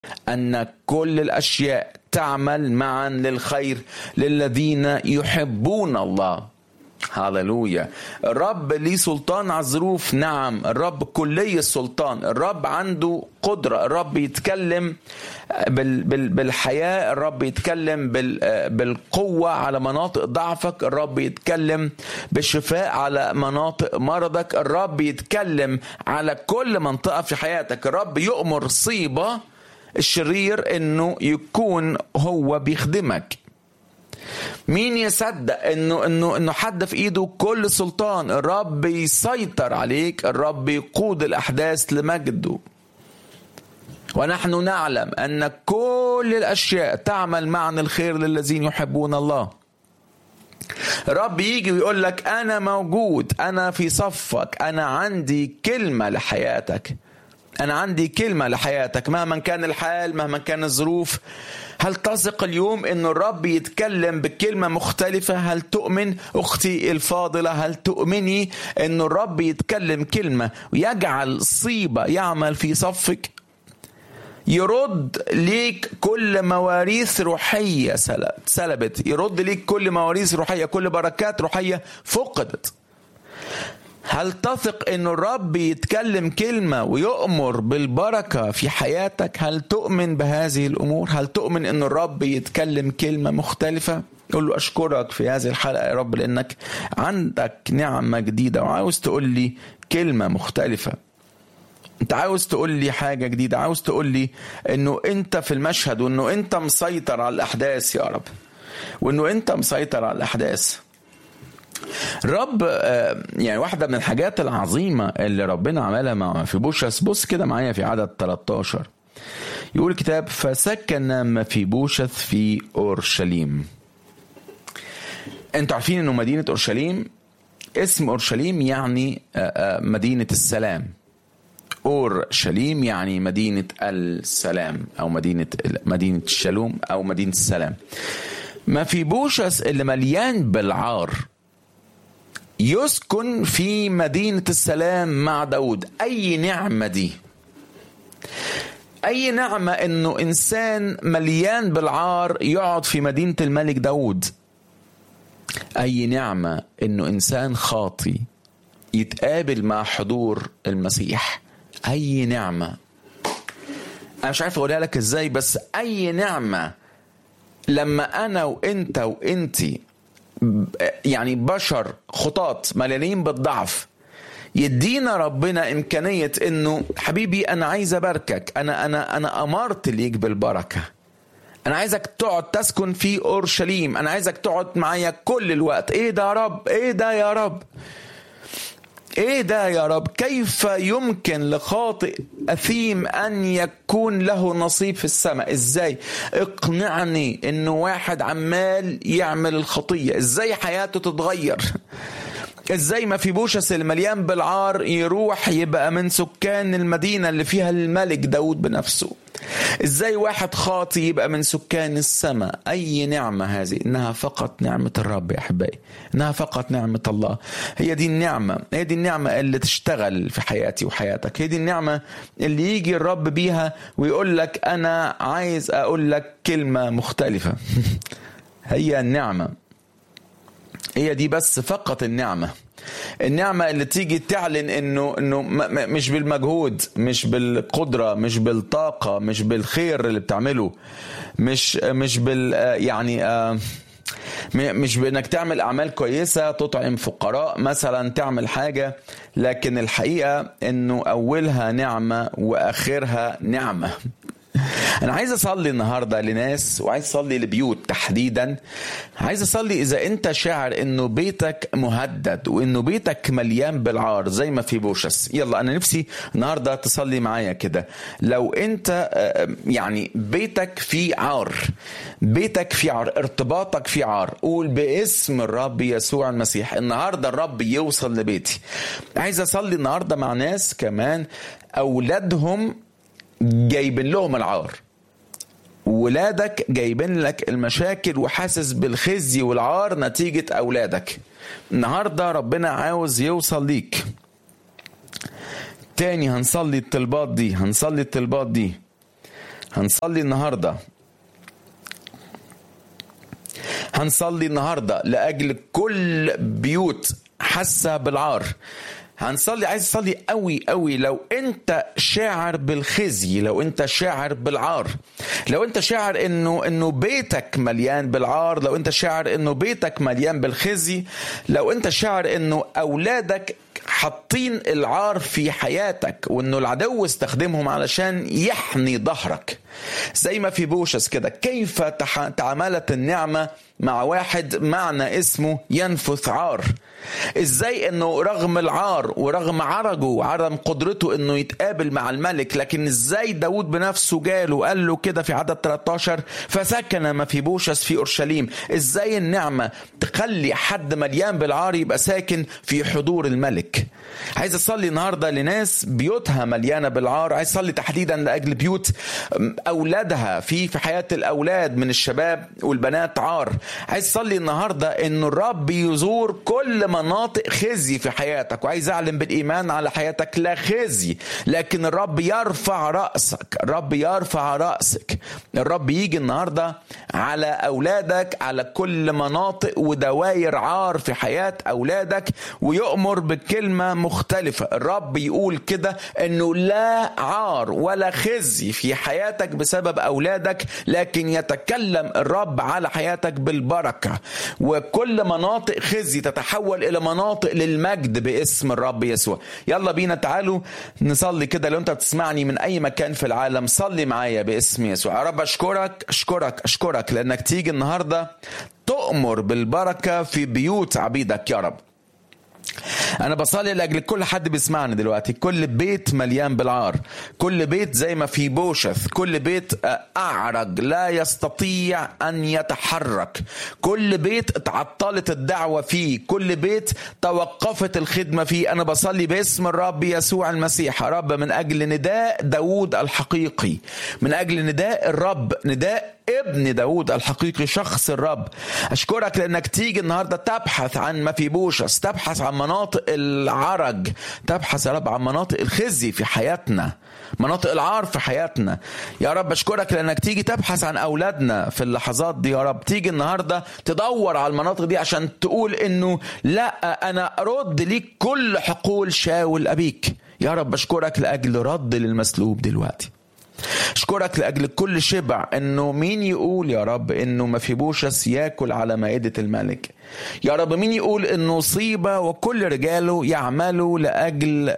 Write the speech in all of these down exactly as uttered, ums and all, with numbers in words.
أن كل الأشياء تعمل معا للخير للذين يحبون الله. هاللويا. الرب ليه سلطان على الظروف، نعم. الرب كلي السلطان، الرب عنده قدرة، الرب يتكلم بال بال بالحياة، الرب يتكلم بال بالقوة على مناطق ضعفك، الرب يتكلم بالشفاء على مناطق مرضك، الرب يتكلم على كل منطقة في حياتك. الرب يؤمر صيبة الشرير انه يكون هو بيخدمك. مين يصدق انه انه انه حد في ايده كل سلطان؟ الرب يسيطر عليك، الرب يقود الاحداث لمجده. ونحن نعلم ان كل الاشياء تعمل معا الخير للذين يحبون الله. الرب يجي ويقول لك انا موجود، انا في صفك، انا عندي كلمة لحياتك، أنا عندي كلمة لحياتك مهما كان الحال، مهما كان الظروف. هل تثق اليوم أن الرب يتكلم بكلمة مختلفة؟ هل تؤمن أختي الفاضلة؟ هل تؤمني أن الرب يتكلم كلمة ويجعل صيبة يعمل في صفك، يرد ليك كل مواريث روحية سلبت، يرد ليك كل مواريث روحية، كل بركات روحية فقدت؟ هل تثق ان الرب يتكلم كلمة ويؤمر بالبركة في حياتك؟ هل تؤمن بهذه الامور؟ هل تؤمن ان الرب يتكلم كلمة مختلفة؟ قل له اشكرك في هذه الحلقة يا رب لانك عندك نعمة جديدة وعاوز تقول لي كلمة مختلفة. انت عاوز تقول لي حاجة جديدة، عاوز تقول لي انه انت في المشهد، وانه انت مسيطر على الاحداث يا رب، وانه انت مسيطر على الاحداث. رب يعني واحدة من الحاجات العظيمة اللي ربنا عملها مع مفيبوشث، بص كده معايا في عدد ثلاثة عشر، يقول الكتاب فسكن مفيبوشث في أورشليم. انتوا عارفين انه مدينة أورشليم، اسم أورشليم يعني مدينة السلام. أورشليم يعني مدينة السلام أو مدينة مدينة الشالوم أو مدينة السلام. مفيبوشث اللي مليان بالعار يسكن في مدينة السلام مع داود. أي نعمة دي! أي نعمة إنه إنسان مليان بالعار يقعد في مدينة الملك داود. أي نعمة إنه إنسان خاطي يتقابل مع حضور المسيح. أي نعمة! أنا مش عارف أقولها لك إزاي، بس أي نعمة لما أنا وإنت وإنتي يعني بشر خطاط مليانين بالضعف يدينا ربنا إمكانية إنه حبيبي أنا عايز أباركك، أنا أنا أنا أمرت ليك بالبركة، أنا عايزك تقعد تسكن في أورشليم، أنا عايزك تقعد معايا كل الوقت. إيه ده يا رب؟ إيه ده يا رب؟ إيه ده يا رب؟ كيف يمكن لخاطئ أثيم أن يكون له نصيب في السماء؟ إزاي؟ اقنعني إنه واحد عمال يعمل الخطية إزاي حياته تتغير؟ إزاي مفيبوشث المليان بالعار يروح يبقى من سكان المدينة اللي فيها الملك داود بنفسه؟ إزاي واحد خاطي يبقى من سكان السماء؟ أي نعمة هذه! إنها فقط نعمة الرب يا أحبائي، إنها فقط نعمة الله. هي دي النعمة، هي دي النعمة اللي تشتغل في حياتي وحياتك، هي دي النعمة اللي يجي الرب بيها ويقول لك أنا عايز أقول لك كلمة مختلفة. هي النعمة، هي دي بس فقط النعمة. النعمة اللي تيجي تعلن انه انه مش بالمجهود، مش بالقدرة، مش بالطاقة، مش بالخير اللي بتعمله، مش مش بال يعني مش بانك تعمل اعمال كويسة، تطعم فقراء مثلا، تعمل حاجة، لكن الحقيقة انه اولها نعمة واخرها نعمة. أنا عايز أصلي النهاردة لناس، وعايز أصلي لبيوت تحديدا. عايز أصلي إذا أنت شاعر إنه بيتك مهدد وإنه بيتك مليان بالعار زي ما في بوشس. يلا أنا نفسي النهاردة تصلي معايا كده. لو أنت يعني بيتك فيه عار، بيتك فيه عار، ارتباطك فيه عار، قول باسم الرب يسوع المسيح النهاردة الرب يوصل لبيتي. عايز أصلي النهاردة مع ناس كمان أولادهم جايبين لهم العار، ولادك جايبين لك المشاكل وحاسس بالخزي والعار نتيجة أولادك. النهاردة ربنا عاوز يوصل ليك. تاني هنصلي الطلبات دي، هنصلي الطلبات دي. هنصلي النهاردة هنصلي النهاردة لأجل كل بيوت حاسة بالعار. هنصلي، عايز تصلي قوي قوي لو انت شاعر بالخزي، لو انت شاعر بالعار، لو انت شاعر انه انه بيتك مليان بالعار، لو انت شاعر انه بيتك مليان بالخزي، لو انت شاعر انه اولادك حاطين العار في حياتك وانه العدو استخدمهم علشان يحني ظهرك، زي ما في بوشس كده. كيف تعاملت النعمة مع واحد معنى اسمه ينفث عار؟ ازاي انه رغم العار ورغم عرجه وعدم قدرته انه يتقابل مع الملك، لكن ازاي داود بنفسه جاله وقال له كده في عدد ثلاثة عشر فسكن مفيبوشس في اورشليم. ازاي النعمة تخلي حد مليان بالعار يبقى ساكن في حضور الملك؟ عايز اصلي النهارده لناس بيوتها مليانه بالعار. عايز اصلي تحديدا لاجل بيوت اولادها في في حياه الاولاد من الشباب والبنات عار. عايز اصلي النهارده ان الرب يزور كل مناطق خزي في حياتك، وعايز اعلن بالايمان على حياتك لا خزي، لكن الرب يرفع راسك، الرب يرفع راسك. الرب يجي النهارده على اولادك، على كل مناطق ودوائر عار في حياه اولادك، ويؤمر بكلمه مختلفة. الرب يقول كده انه لا عار ولا خزي في حياتك بسبب اولادك، لكن يتكلم الرب على حياتك بالبركة، وكل مناطق خزي تتحول الى مناطق للمجد باسم الرب يسوع. يلا بينا تعالوا نصلي كده. لو انت بتسمعني من اي مكان في العالم صلي معايا باسم يسوع. يا رب اشكرك اشكرك اشكرك لانك تيجي النهاردة تؤمر بالبركة في بيوت عبيدك يا رب. أنا بصلي لأجل كل حد بيسمعني دلوقتي، كل بيت مليان بالعار، كل بيت زي ما في بوشث، كل بيت أعرج لا يستطيع أن يتحرك، كل بيت اتعطلت الدعوة فيه، كل بيت توقفت الخدمة فيه. أنا بصلي باسم الرب يسوع المسيح يا رب من أجل نداء داود الحقيقي، من أجل نداء الرب، نداء ابن داود الحقيقي، شخص الرب. أشكرك لأنك تيجي النهاردة تبحث عن ما في بوشث، تبحث عن مناطق العرج، تبحث يا رب عن مناطق الخزي في حياتنا، مناطق العار في حياتنا يا رب. أشكرك لأنك تيجي تبحث عن أولادنا في اللحظات دي يا رب. تيجي النهاردة تدور على المناطق دي عشان تقول إنه لا، أنا أرد ليك كل حقول شاول أبيك يا رب. أشكرك لأجل رد للمسلوب دلوقتي. أشكرك لأجل كل شبع، إنه مين يقول يا رب إنه مفيبوشث يأكل على مائدة الملك يا رب؟ مين يقول إنه صيبة وكل رجاله يعملوا لأجل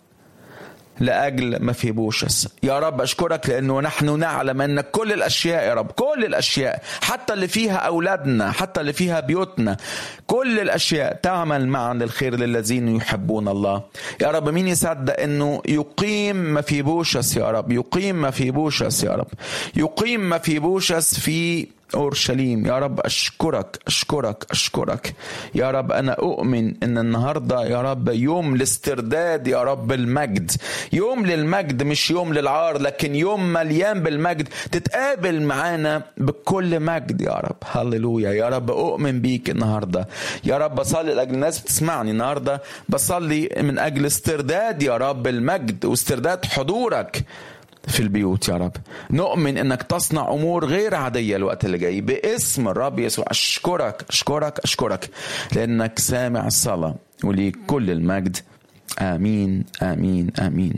لأجل مفيبوشث يا رب؟ أشكرك لأنه نحن نعلم أن كل الأشياء يا رب، كل الأشياء حتى اللي فيها أولادنا، حتى اللي فيها بيوتنا، كل الأشياء تعمل معا للخير للذين يحبون الله يا رب. مين يصدق أنه يقيم مفيبوشث يا رب، يقيم مفيبوشث يا رب، يقيم مفيبوشث في أورشليم يا رب. أشكرك أشكرك أشكرك يا رب. أنا أؤمن أن النهاردة يا رب يوم الاسترداد يا رب، المجد، يوم للمجد مش يوم للعار، لكن يوم مليان بالمجد. تتقابل معانا بكل مجد يا رب. هاللويا يا رب. أؤمن بيك النهاردة يا رب. بصلي لأجل الناس بتسمعني النهاردة، بصلي من أجل استرداد يا رب المجد واسترداد حضورك في البيوت يا رب. نؤمن انك تصنع امور غير عادية الوقت اللي جاي باسم الرب يسوع. اشكرك اشكرك اشكرك لانك سامع الصلاة، وليك كل المجد. امين امين امين.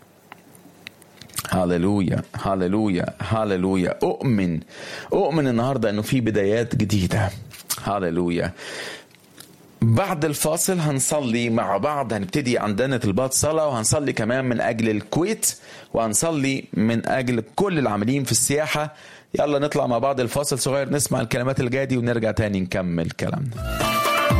هاللويا هاللويا هاللويا. اؤمن اؤمن النهاردة انه في بدايات جديدة. هاللويا. بعد الفاصل هنصلي مع بعض، هنبتدي عندنا طلبات صلاة، وهنصلي كمان من أجل الكويت، وهنصلي من أجل كل العاملين في السياحة. يلا نطلع مع بعض الفاصل صغير، نسمع الكلمات الجاية دي ونرجع تاني نكمل كلامنا.